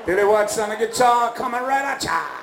Billy Watts on the guitar coming right at ya.